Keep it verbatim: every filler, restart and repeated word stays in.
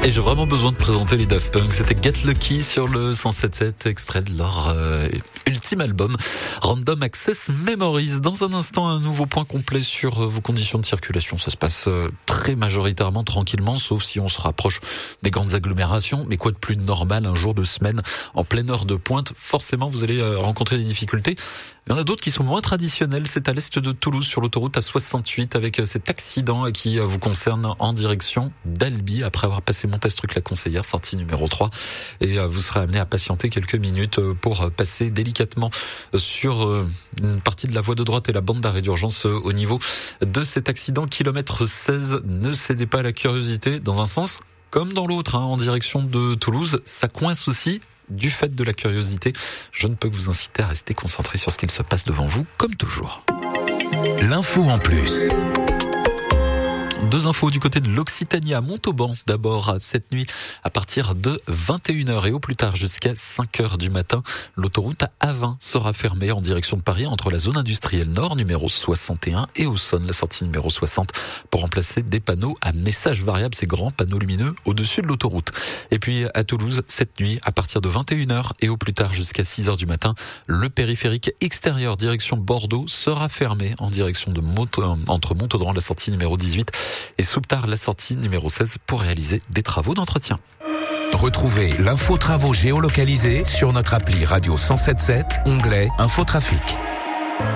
Et j'ai vraiment besoin de présenter les Daft Punk. C'était Get Lucky sur le cent sept sept, extrait de leur euh, ultime album Random Access Memories. Dans un instant, un nouveau point complet sur euh, vos conditions de circulation. Ça se passe euh, très majoritairement tranquillement, sauf si on se rapproche des grandes agglomérations. Mais quoi de plus normal un jour de semaine en pleine heure de pointe? Forcément, vous allez euh, rencontrer des difficultés. Il y en a d'autres qui sont moins traditionnels. C'est à l'est de Toulouse, sur l'autoroute A soixante-huit, avec cet accident qui vous concerne en direction d'Albi, après avoir passé Montastruc-la-Conseillère, sortie numéro trois. Et vous serez amené à patienter quelques minutes pour passer délicatement sur une partie de la voie de droite et la bande d'arrêt d'urgence au niveau de cet accident. Kilomètre seize, ne cédez pas à la curiosité, dans un sens comme dans l'autre, hein, en direction de Toulouse. Ça coince aussi du fait de la curiosité. Je ne peux que vous inciter à rester concentré sur ce qu'il se passe devant vous, comme toujours. L'info en plus. Deux infos du côté de l'Occitanie à Montauban. D'abord, cette nuit, à partir de vingt et une heures et au plus tard jusqu'à cinq heures du matin, l'autoroute A vingt sera fermée en direction de Paris entre la zone industrielle nord, numéro soixante et un, et Auxonne, la sortie numéro soixante, pour remplacer des panneaux à messages variables, ces grands panneaux lumineux au-dessus de l'autoroute. Et puis, à Toulouse, cette nuit, à partir de vingt et une heures et au plus tard jusqu'à six heures du matin, le périphérique extérieur direction Bordeaux sera fermé en direction de Mont- entre Montaudran, la sortie numéro dix-huit, et Souptard, la sortie numéro seize, pour réaliser des travaux d'entretien. Retrouvez l'info travaux géolocalisés sur notre appli Radio cent sept sept, onglet Infotrafic.